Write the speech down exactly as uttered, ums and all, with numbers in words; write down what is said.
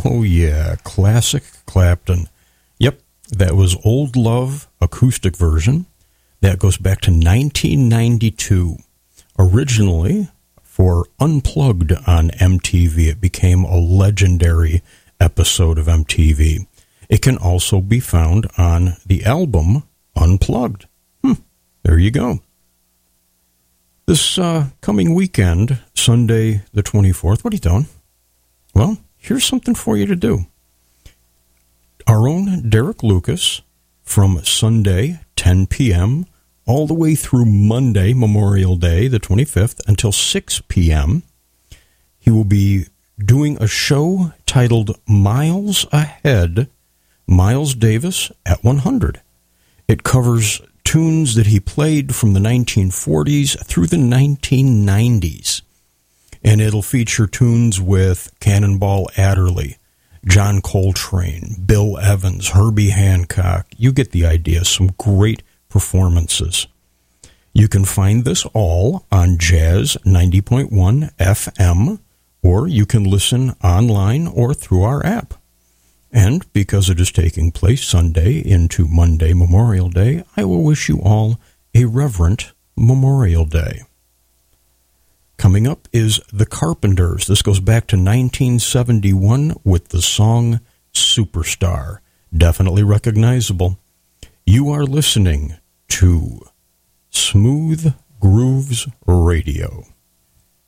Oh, yeah, classic Clapton. Yep, that was Old Love acoustic version. That goes back to nineteen ninety-two. Originally, for Unplugged on M T V, it became a legendary episode of M T V. It can also be found on the album Unplugged. Hmm, there you go. This uh, coming weekend, Sunday the twenty-fourth, what are you doing? Well, here's something for you to do. Our own Derek Lucas, from Sunday, ten p.m., all the way through Monday, Memorial Day, the twenty-fifth, until six p.m., he will be doing a show titled Miles Ahead, Miles Davis at one hundred. It covers tunes that he played from the nineteen forties through the nineteen nineties. And it'll feature tunes with Cannonball Adderley, John Coltrane, Bill Evans, Herbie Hancock. You get the idea. Some great performances. You can find this all on Jazz ninety point one F M, or you can listen online or through our app. And because it is taking place Sunday into Monday, Memorial Day, I will wish you all a reverent Memorial Day. Coming up is The Carpenters. This goes back to nineteen seventy-one with the song Superstar. Definitely recognizable. You are listening to Smooth Grooves Radio.